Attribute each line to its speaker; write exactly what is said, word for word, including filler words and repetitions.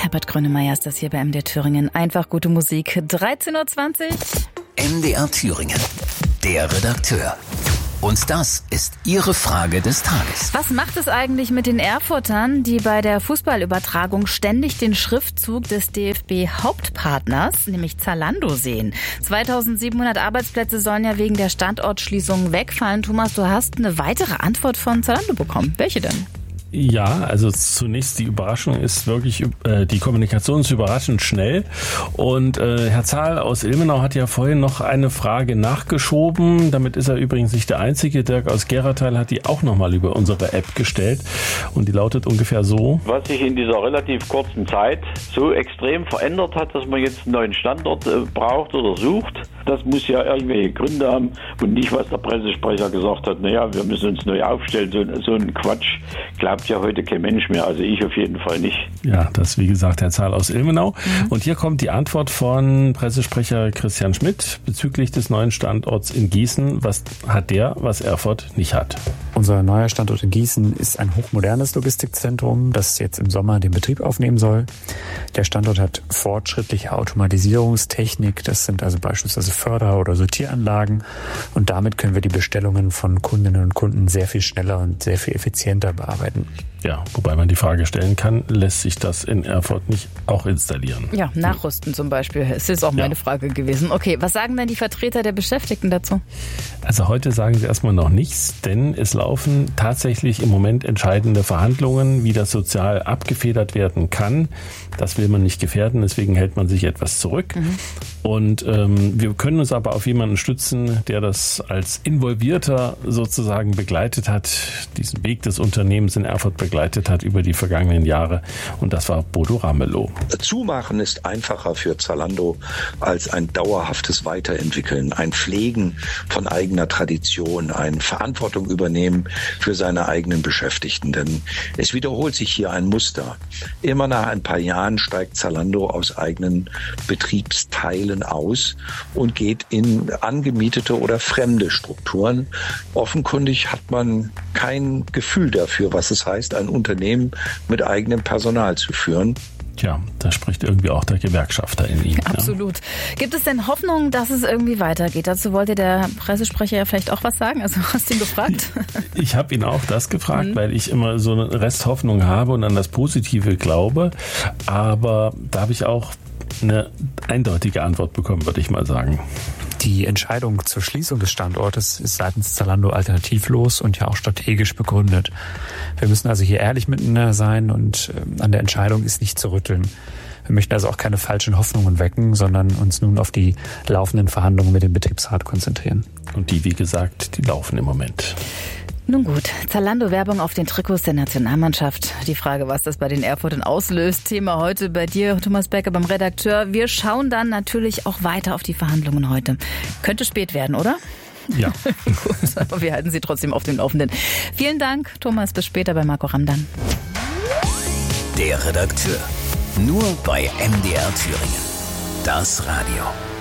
Speaker 1: Herbert Grönemeyer ist das hier bei M D R Thüringen. Einfach gute Musik. dreizehn Uhr zwanzig.
Speaker 2: M D R Thüringen, der Redakteur. Und das ist Ihre Frage des Tages.
Speaker 1: Was macht es eigentlich mit den Erfurtern, die bei der Fußballübertragung ständig den Schriftzug des D F B-Hauptpartners, nämlich Zalando, sehen? zweitausendsiebenhundert Arbeitsplätze sollen ja wegen der Standortschließung wegfallen. Thomas, du hast eine weitere Antwort von Zalando bekommen. Welche denn?
Speaker 3: Ja, also zunächst die Überraschung ist wirklich, äh, die Kommunikation ist überraschend schnell und äh, Herr Zahl aus Ilmenau hat ja vorhin noch eine Frage nachgeschoben, damit ist er übrigens nicht der Einzige. Dirk aus Geratal hat die auch nochmal über unsere App gestellt und die lautet ungefähr so.
Speaker 4: Was sich in dieser relativ kurzen Zeit so extrem verändert hat, dass man jetzt einen neuen Standort äh, braucht oder sucht, das muss ja irgendwelche Gründe haben und nicht, was der Pressesprecher gesagt hat, naja, wir müssen uns neu aufstellen, so, so ein Quatsch glaubt ja heute kein Mensch mehr, also ich auf jeden Fall nicht.
Speaker 3: Ja, das wie gesagt Herr Zahl aus Ilmenau. Mhm. Und hier kommt die Antwort von Pressesprecher Christian Schmidt bezüglich des neuen Standorts in Gießen. Was hat der, was Erfurt nicht hat?
Speaker 5: Unser neuer Standort in Gießen ist ein hochmodernes Logistikzentrum, das jetzt im Sommer den Betrieb aufnehmen soll. Der Standort hat fortschrittliche Automatisierungstechnik, das sind also beispielsweise Förder- oder Sortieranlagen und damit können wir die Bestellungen von Kundinnen und Kunden sehr viel schneller und sehr viel effizienter bearbeiten.
Speaker 3: Ja, wobei man die Frage stellen kann, lässt sich das in Erfurt nicht auch installieren?
Speaker 1: Ja, nachrüsten zum Beispiel. Es ist auch meine ja. Frage gewesen. Okay, was sagen denn die Vertreter der Beschäftigten dazu?
Speaker 3: Also heute sagen sie erstmal noch nichts, denn es laufen tatsächlich im Moment entscheidende Verhandlungen, wie das sozial abgefedert werden kann. Das will man nicht gefährden, deswegen hält man sich etwas zurück. Mhm. Und ähm, wir können uns aber auf jemanden stützen, der das als Involvierter sozusagen begleitet hat, diesen Weg des Unternehmens in Erfurt begleitet hat über die vergangenen Jahre. Und das war Bodo Ramelow.
Speaker 6: Zumachen ist einfacher für Zalando als ein dauerhaftes Weiterentwickeln, ein Pflegen von eigener Tradition, ein Verantwortung übernehmen für seine eigenen Beschäftigten. Denn es wiederholt sich hier ein Muster. Immer nach ein paar Jahren steigt Zalando aus eigenen Betriebsteilen aus und geht in angemietete oder fremde Strukturen. Offenkundig hat man kein Gefühl dafür, was es heißt, ein Unternehmen mit eigenem Personal zu führen.
Speaker 3: Tja, da spricht irgendwie auch der Gewerkschafter in ihm.
Speaker 1: Absolut. Ja. Gibt es denn Hoffnung, dass es irgendwie weitergeht? Dazu wollte der Pressesprecher ja vielleicht auch was sagen. Also hast du ihn gefragt?
Speaker 3: Ich habe ihn auch das gefragt, mhm. weil ich immer so eine Resthoffnung habe und an das Positive glaube. Aber da habe ich auch eine eindeutige Antwort bekommen, würde ich mal sagen.
Speaker 5: Die Entscheidung zur Schließung des Standortes ist seitens Zalando alternativlos und ja auch strategisch begründet. Wir müssen also hier ehrlich miteinander sein und an der Entscheidung ist nicht zu rütteln. Wir möchten also auch keine falschen Hoffnungen wecken, sondern uns nun auf die laufenden Verhandlungen mit dem Betriebsrat konzentrieren.
Speaker 3: Und die, wie gesagt, die laufen im Moment.
Speaker 1: Nun gut, Zalando-Werbung auf den Trikots der Nationalmannschaft. Die Frage, was das bei den Erfurtern auslöst. Thema heute bei dir, Thomas Becker, beim Redakteur. Wir schauen dann natürlich auch weiter auf die Verhandlungen heute. Könnte spät werden, oder?
Speaker 3: Ja.
Speaker 1: Gut, aber wir halten Sie trotzdem auf dem Laufenden. Vielen Dank, Thomas. Bis später bei Marco Ramdan.
Speaker 2: Der Redakteur. Nur bei M D R Thüringen. Das Radio.